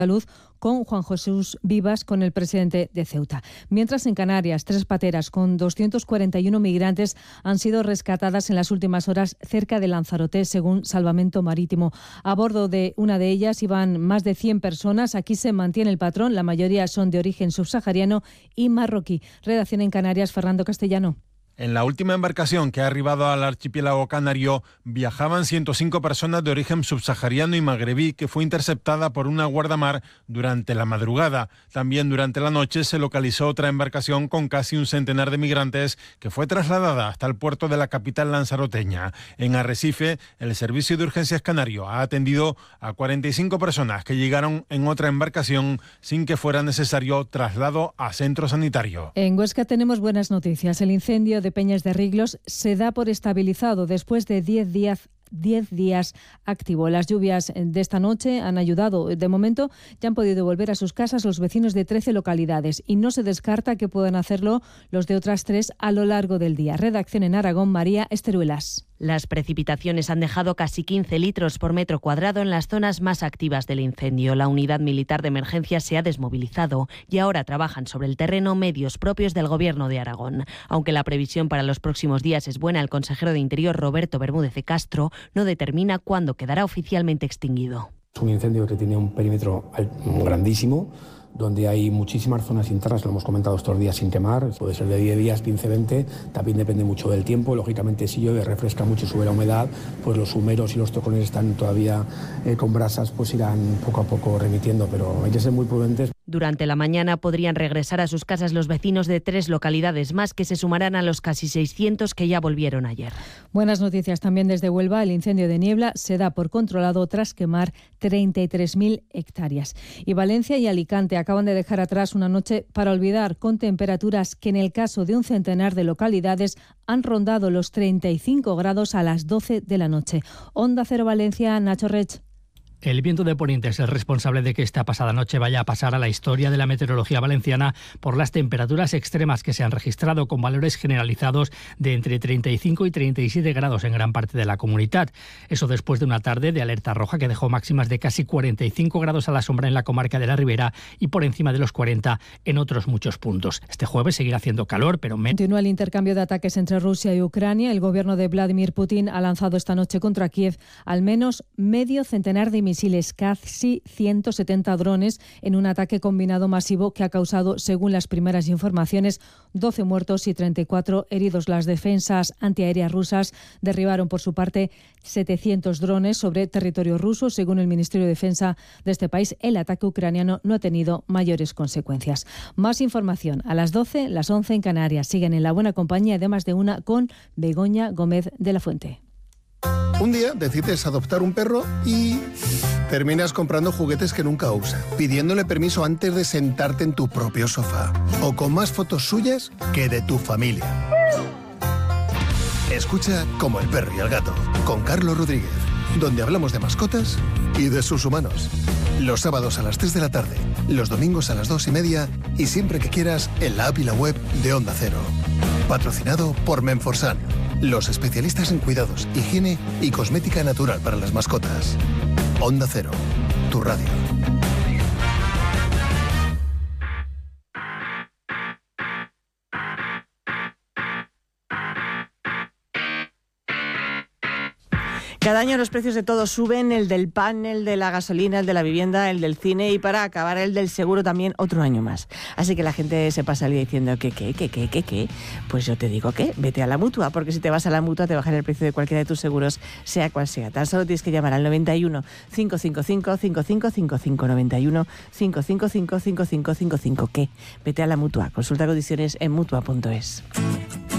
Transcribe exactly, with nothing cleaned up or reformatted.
Salud con Juan Jesús Vivas, con el presidente de Ceuta. Mientras en Canarias, tres pateras con doscientos cuarenta y uno migrantes han sido rescatadas en las últimas horas cerca de Lanzarote, según Salvamento Marítimo. A bordo de una de ellas iban más de cien personas. Aquí se mantiene el patrón, la mayoría son de origen subsahariano y marroquí. Redacción en Canarias, Fernando Castellano. En la última embarcación que ha arribado al archipiélago canario viajaban ciento cinco personas de origen subsahariano y magrebí, que fue interceptada por una guardamar durante la madrugada. También durante la noche se localizó otra embarcación con casi un centenar de migrantes que fue trasladada hasta el puerto de la capital lanzaroteña. En Arrecife, el Servicio de Urgencias Canario ha atendido a cuarenta y cinco personas que llegaron en otra embarcación sin que fuera necesario traslado a centro sanitario. En Huesca tenemos buenas noticias. El incendio de Peñas de Riglos se da por estabilizado después de diez días diez días activo. Las lluvias de esta noche han ayudado. De momento ya han podido volver a sus casas los vecinos de trece localidades y no se descarta que puedan hacerlo los de otras tres a lo largo del día. Redacción en Aragón, María Esteruelas. Las precipitaciones han dejado casi quince litros por metro cuadrado en las zonas más activas del incendio. La unidad militar de emergencia se ha desmovilizado y ahora trabajan sobre el terreno medios propios del Gobierno de Aragón. Aunque la previsión para los próximos días es buena, el consejero de Interior, Roberto Bermúdez de Castro, no determina cuándo quedará oficialmente extinguido. Es un incendio que tiene un perímetro grandísimo, donde hay muchísimas zonas internas, lo hemos comentado estos días, sin quemar. Puede ser de diez días, quince, veinte, también depende mucho del tiempo. Lógicamente, si llueve, refresca mucho, sube la humedad, pues los humeros y los tocones están todavía eh, con brasas, pues irán poco a poco remitiendo, pero hay que ser muy prudentes. Durante la mañana podrían regresar a sus casas los vecinos de tres localidades más, que se sumarán a los casi seiscientos que ya volvieron ayer. Buenas noticias también desde Huelva. El incendio de Niebla se da por controlado tras quemar treinta y tres mil hectáreas. Y Valencia y Alicante acaban de dejar atrás una noche para olvidar, con temperaturas que en el caso de un centenar de localidades han rondado los treinta y cinco grados a las doce de la noche. Onda Cero Valencia, Nacho Rech. El viento de poniente es el responsable de que esta pasada noche vaya a pasar a la historia de la meteorología valenciana por las temperaturas extremas que se han registrado, con valores generalizados de entre treinta y cinco y treinta y siete grados en gran parte de la comunidad. Eso después de una tarde de alerta roja que dejó máximas de casi cuarenta y cinco grados a la sombra en la comarca de la Ribera y por encima de los cuarenta en otros muchos puntos. Este jueves seguirá haciendo calor, pero menos. Continúa el intercambio de ataques entre Rusia y Ucrania. El gobierno de Vladimir Putin ha lanzado esta noche contra Kiev al menos medio centenar de misiles, casi ciento setenta drones, en un ataque combinado masivo que ha causado, según las primeras informaciones, doce muertos y treinta y cuatro heridos. Las defensas antiaéreas rusas derribaron por su parte setecientos drones sobre territorio ruso. Según el Ministerio de Defensa de este país, el ataque ucraniano no ha tenido mayores consecuencias. Más información a las doce, las once en Canarias. Siguen en la buena compañía de Más de Una con Begoña Gómez de la Fuente. Un día decides adoptar un perro y terminas comprando juguetes que nunca usa, pidiéndole permiso antes de sentarte en tu propio sofá, o con más fotos suyas que de tu familia. Escucha Como el perro y el gato, con Carlos Rodríguez, donde hablamos de mascotas y de sus humanos. Los sábados a las tres de la tarde, los domingos a las dos y media y siempre que quieras en la app y la web de Onda Cero. Patrocinado por Menforsan, los especialistas en cuidados, higiene y cosmética natural para las mascotas. Onda Cero, tu radio. Cada año los precios de todo suben, el del pan, el de la gasolina, el de la vivienda, el del cine y para acabar el del seguro también otro año más. Así que la gente se pasa el día diciendo que, que, que, que, que, que. Pues yo te digo que vete a la Mutua, porque si te vas a la Mutua te bajan el precio de cualquiera de tus seguros, sea cual sea. Tan solo tienes que llamar al noventa y uno, cinco cinco cinco, cinco cinco cinco cinco, noventa y uno, cinco cinco cinco, cinco cinco cinco cinco. ¿Qué? Vete a la Mutua. Consulta condiciones en mutua punto es.